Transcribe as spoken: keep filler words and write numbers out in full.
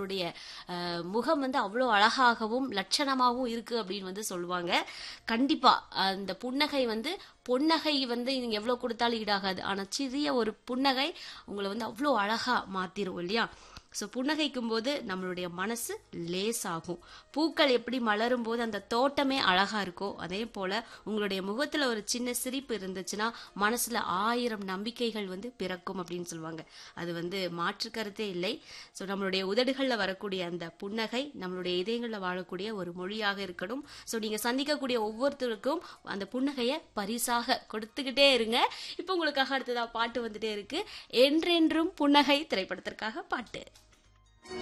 நம்மளுடைய முகம் வந்து அவ்வளோ அழகாகவும் லட்சணமாகவும் இருக்கு அப்படின்னு வந்து சொல்லுவாங்க. கண்டிப்பா அந்த புன்னகை வந்து பொன்னகை வந்து நீங்க எவ்வளவு கொடுத்தாலும் ஈடாகாது. ஆனா சிறிய ஒரு புன்னகை உங்களை வந்து அவ்வளோ அழகா மாத்திரும் இல்லையா? ஸோ புன்னகைக்கும் போது நம்மளுடைய மனசு லேசாகும். பூக்கள் எப்படி மலரும் போது அந்த தோட்டமே அழகா இருக்கோ அதே போல உங்களுடைய முகத்துல ஒரு சின்ன சிரிப்பு இருந்துச்சுன்னா மனசுல ஆயிரம் நம்பிக்கைகள் வந்து பிறக்கும் அப்படின்னு சொல்லுவாங்க. அது வந்து மாற்று கருத்தே இல்லை. ஸோ நம்மளுடைய உதடுகள்ல வரக்கூடிய அந்த புன்னகை நம்மளுடைய இதயங்கள்ல வாழக்கூடிய ஒரு மொழியாக இருக்கணும். ஸோ நீங்க சந்திக்கக்கூடிய ஒவ்வொருத்தருக்கும் அந்த புன்னகையை பரிசாக கொடுத்துக்கிட்டே இருங்க. இப்போ உங்களுக்காக அடுத்ததா பாட்டு வந்துட்டே இருக்கு. என்றென்றும் புன்னகை திரைப்படத்திற்காக பாட்டு.